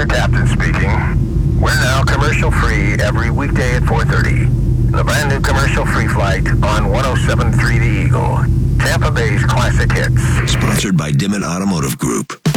your captain speaking. We're now commercial-free every weekday at 4:30. The brand new commercial-free flight on 107.3 The Eagle. Tampa Bay's classic hits. Sponsored by Dimmitt Automotive Group.